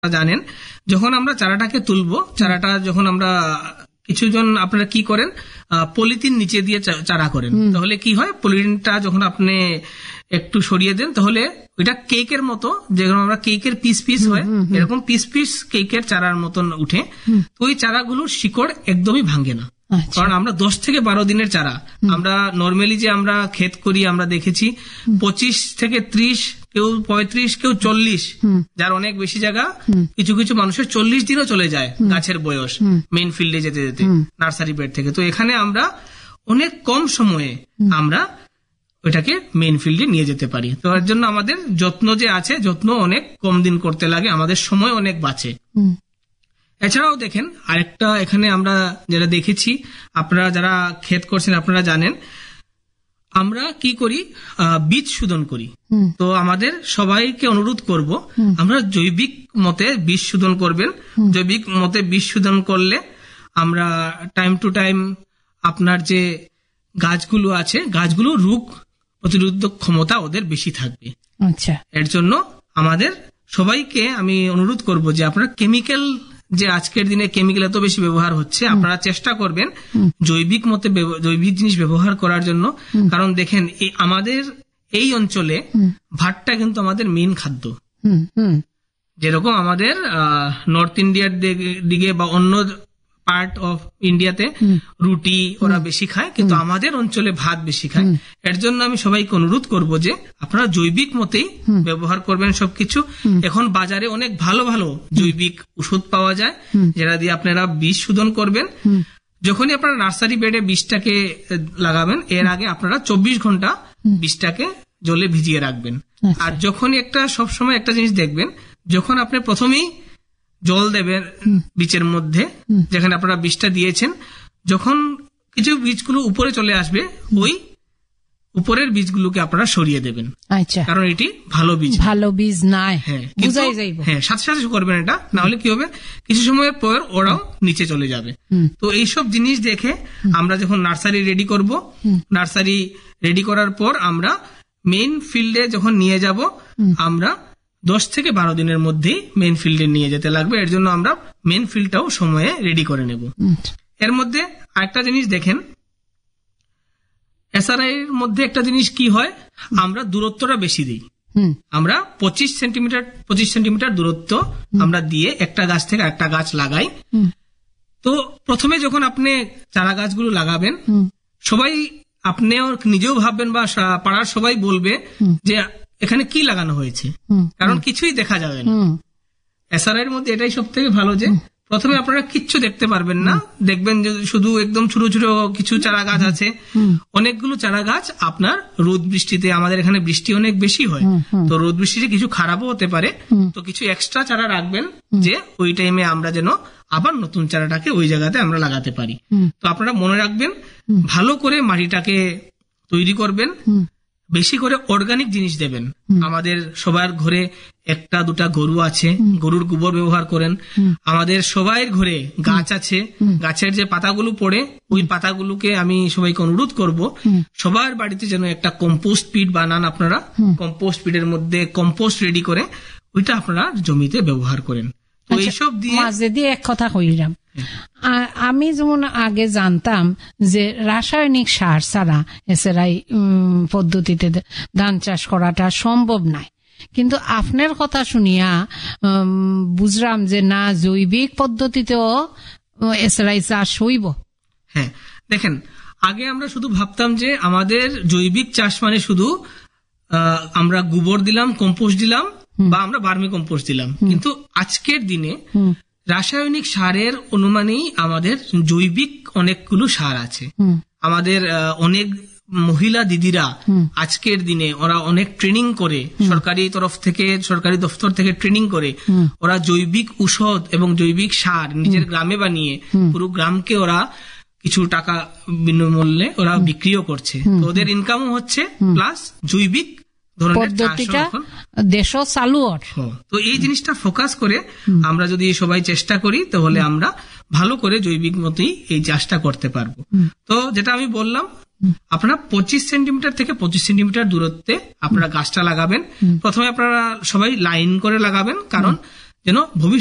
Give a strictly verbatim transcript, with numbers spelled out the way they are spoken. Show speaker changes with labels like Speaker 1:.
Speaker 1: জানেন, যখন আমরা চারাটাকে তুলবো, চারাটা যখন আমরা কিছুজন আপনারা কি করেন, পলিথিন নিচে দিয়ে চারা করেন, তাহলে কি হয়, পলিথিনটা যখন আপনি একটু সরিয়ে দেন তাহলে ওইটা কেকের মতো, যেরকম আমরা কেকের পিস পিস হয় এরকম পিস পিস কেকের চারার মতন উঠে। তো ওই চারাগুলোর শিকড় একদমই ভাঙে না, কারণ আমরা দশ থেকে বারো দিনের চারা, আমরা নর্মালি যে আমরা ক্ষেত করি আমরা দেখেছি পঁচিশ থেকে ত্রিশ, কেউ পঁয়ত্রিশ, কেউ চল্লিশ, যার অনেক বেশি জায়গা, কিছু কিছু মানুষের চল্লিশ দিনও চলে যায় গাছের বয়স মেইন ফিল্ডে যেতে যেতে নার্সারি বেড থেকে। তো এখানে আমরা অনেক কম সময়ে আমরা ওইটাকে মেইন ফিল্ডে নিয়ে যেতে পারি। তো এর জন্য আমাদের যত্ন যে আছে, যত্ন অনেক কম দিন করতে লাগে, আমাদের সময় অনেক বাঁচে। এছাড়াও দেখেন আরেকটা এখানে আমরা যেটা দেখেছি, আপনারা যারা ক্ষেত করছেন আপনারা জানেন, আমরা কি করি, বীজ শোধন করি। তো আমাদের সবাইকে অনুরোধ করব, আমরা জৈবিক মতে বীজ শোধন করবেন। জৈবিক মতে বীজ শোধন করলে আমরা টাইম টু টাইম আপনার যে গাছগুলো আছে, গাছগুলো রোগ প্রতিরোধক ক্ষমতা ওদের বেশি থাকবে। আচ্ছা, এর জন্য আমাদের সবাইকে আমি অনুরোধ করব যে আপনারা কেমিক্যাল, যে আজকের দিনে কেমিক্যাল এত বেশি ব্যবহার হচ্ছে, আপনারা চেষ্টা করবেন জৈবিক মতে জৈবিক জিনিস ব্যবহার করার জন্য। কারণ দেখেন আমাদের এই অঞ্চলে ভাতটা কিন্তু আমাদের মেইন খাদ্য। যেরকম আমাদের নর্থ ইন্ডিয়ার দিকে বা অন্য পার্ট অফ ইন্ডিয়াতে রুটি ওরা বেশি খায়, কিন্তু আমাদের অঞ্চলে ভাত বেশি খায়। এর জন্য আমি সবাইকে অনুরোধ করব যে আপনারা জৈবিক মতেই ব্যবহার করবেন সবকিছু। এখন বাজারে অনেক ভালো ভালো জৈবিক ওষুধ পাওয়া যায়, যেটা দিয়ে আপনারা বীজ শোধন করবেন। যখনই আপনারা নার্সারি বেডে বীজটাকে লাগাবেন, এর আগে আপনারা চব্বিশ ঘন্টা বীজটাকে জলে ভিজিয়ে রাখবেন। আর যখনই একটা সবসময় একটা জিনিস দেখবেন, যখন আপনি প্রথমেই জল দেবেন বীজের মধ্যে, যেখানে আপনারা বীজটা দিয়েছেন, যখন কিছু বীজগুলো উপরে চলে আসবে, ওই উপরের বীজগুলোকে আপনারা সরিয়ে দেবেন। আচ্ছা, কারণ এটি ভালো বীজ, ভালো বীজ নয়। হ্যাঁ, হ্যাঁ, সাথে সাথে করবেন এটা, না হলে কি হবে, কিছু সময়ের পর ওরাও নিচে চলে যাবে। তো এইসব জিনিস দেখে আমরা যখন নার্সারি রেডি করব, নার্সারি রেডি করার পর আমরা মেইন ফিল্ডে যখন নিয়ে যাব, আমরা দশ থেকে বারো দিনের মধ্যেই মেইন ফিল্ডে নিয়ে যেতে লাগবে। এর জন্য আমরা মেইন ফিল্ডটাও সময়ে রেডি করে নেব। এর মধ্যে আরেকটা জিনিস দেখেন, এসআরআই এর মধ্যে একটা জিনিস কি হয়, আমরা দূরত্বটা বেশি দিই। আমরা পঁচিশ সেন্টিমিটার পঁচিশ সেন্টিমিটার দূরত্ব আমরা দিয়ে একটা গাছ থেকে একটা গাছ লাগাই। তো প্রথমে যখন আপনি চারা গাছগুলো লাগাবেন, সবাই, আপনিও নিজেও ভাববেন বা পাড়ার সবাই বলবে যে এখানে কি লাগানো হয়েছে, কারণ কিছুই দেখা যাবে না। এসআরআই এর মধ্যে এটাই সব থেকে ভালো যে প্রথমে আপনারা কিচ্ছু দেখতে পারবেন না, দেখবেন যে শুধু একদম ছোট ছোট কিছু চারা গাছ আছে। অনেকগুলো চারা গাছ আপনার রোদ বৃষ্টিতে, আমাদের এখানে বৃষ্টি অনেক বেশি হয়, তো রোদ বৃষ্টিতে কিছু খারাপও হতে পারে, তো কিছু এক্সট্রা চারা রাখবেন যে ওই টাইমে আমরা যেন আবার নতুন চারাটাকে ওই জায়গাতে আমরা লাগাতে পারি। তো আপনারা মনে রাখবেন, ভালো করে মাটিটাকে তৈরি করবেন, বেশি করে অর্গানিক জিনিস দেবেন। আমাদের সবার ঘরে একটা দুটা গরু আছে, গরুর গোবর ব্যবহার করেন। আমাদের সবাই ঘরে গাছ আছে, গাছের যে পাতাগুলো পড়ে ওই পাতাগুলোকে আমি সবাইকে অনুরোধ করব, সবার বাড়িতে যেন একটা কম্পোস্ট পিট বানান। আপনারা কম্পোস্ট পিটের মধ্যে কম্পোস্ট রেডি করে ওইটা আপনারা জমিতে ব্যবহার করেন। তো এইসব দিয়ে
Speaker 2: মাঝে দিয়ে এক কথা কইলাম, আমি যেমন আগে জানতাম যে রাসায়নিক সার ছাড়া এসআরআই পদ্ধতিতে ধান চাষ করাটা সম্ভব নয়, কিন্তু আপনার কথা শুনিয়া বুঝলাম যে না, জৈবিক পদ্ধতিতেও এসআরআই চাষ হইব।
Speaker 1: হ্যাঁ, দেখেন আগে আমরা শুধু ভাবতাম যে আমাদের জৈবিক চাষ মানে শুধু আমরা গোবর দিলাম, কম্পোস্ট দিলাম বা আমরা ভার্মি কম্পোস্ট দিলাম, কিন্তু আজকের দিনে রাসায়নিক সারের অনুমানেই আমাদের জৈবিক অনেকগুলো সার আছে। আমাদের অনেক মহিলা দিদিরা আজকের দিনে ওরা অনেক ট্রেনিং করে, সরকারি তরফ থেকে, সরকারি দপ্তর থেকে ট্রেনিং করে ওরা জৈবিক ঔষধ এবং জৈবিক সার নিজের গ্রামে বানিয়ে পুরো গ্রামকে ওরা কিছু টাকা বিনামূল্যে ওরা বিক্রিও করছে। তো ওদের ইনকামও হচ্ছে, প্লাস জৈবিক
Speaker 2: পদ্ধতিটা দেশও চালু।
Speaker 1: তো এই জিনিসটা ফোকাস করে আমরা যদি সবাই চেষ্টা করি, তাহলে আমরা ভালো করে জৈবিক মতেই এই চাষটা করতে পারবো। তো যেটা আমি বললাম, আপনারা পঁচিশ সেন্টিমিটার থেকে পঁচিশ সেন্টিমিটার দূরত্বে আপনারা গাছটা লাগাবেন। প্রথমে আপনারা সবাই লাইন করে লাগাবেন, কারণ যেন ভবিষ্যৎ